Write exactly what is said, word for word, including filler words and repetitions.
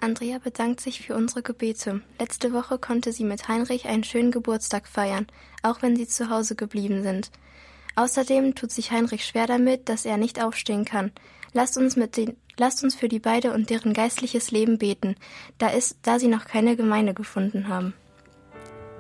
Andrea bedankt sich für unsere Gebete. Letzte Woche konnte sie mit Heinrich einen schönen Geburtstag feiern, auch wenn sie zu Hause geblieben sind. Außerdem tut sich Heinrich schwer damit, dass er nicht aufstehen kann. Lasst uns, mit den, lasst uns für die beiden und deren geistliches Leben beten, da, ist, da sie noch keine Gemeinde gefunden haben.